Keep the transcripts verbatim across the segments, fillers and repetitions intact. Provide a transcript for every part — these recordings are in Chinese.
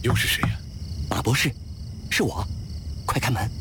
又是谁呀？ 马博士，是我，快开门。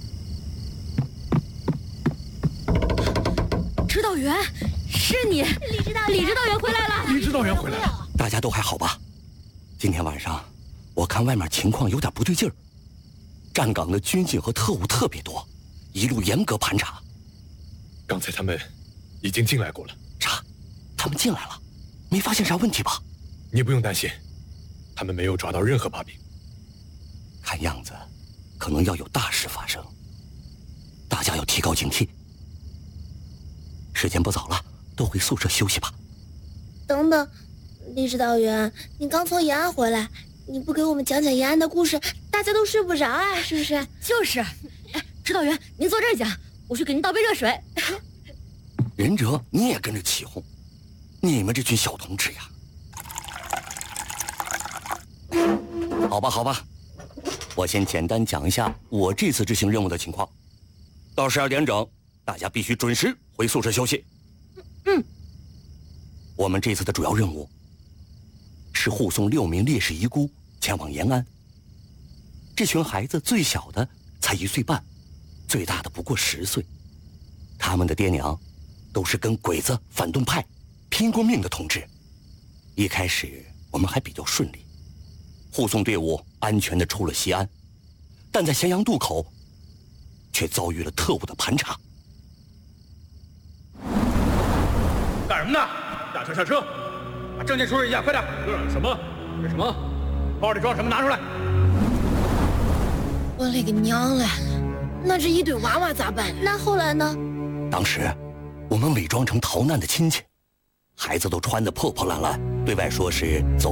指导员，是你， 李指导员， 李指导员回来了， 李指导员回来了。 大家都还好吧？今天晚上，我看外面情况有点不对劲儿，站岗的军警和特务特别多，一路严格盘查。 刚才他们已经进来过了。 啥？他们进来了？没发现啥问题吧？ 你不用担心，他们没有抓到任何把柄。 看样子，可能要有大事发生，大家要提高警惕。时间不早了，都回宿舍休息吧。 等等，李指导员，你刚从延安回来，你不给我们讲讲延安的故事，大家都睡不着啊，是不是？ 就是。哎，指导员，您坐这儿讲，我去给您倒杯热水。 仁哲，你也跟着起哄，你们这群小同志呀！好吧，好吧，我先简单讲一下我这次执行任务的情况。到十二点整，大家必须准时回宿舍休息。 嗯。 我们这次的主要任务是护送六名烈士遗孤前往延安。这群孩子最小的才一岁半，最大的不过十岁。他们的爹娘都是跟鬼子、反动派拼过命的同志。一开始我们还比较顺利，护送队伍安全地出了西安，但在咸阳渡口却遭遇了特务的盘查。 干什么呢？下车下车，把证件出示一下，快点！什么？这什么？包里装什么？拿出来！ 我勒个娘嘞！那这一堆娃娃咋办？那后来呢？ 当时我们伪装成逃难的亲戚，孩子都穿得破破烂烂，对外说是走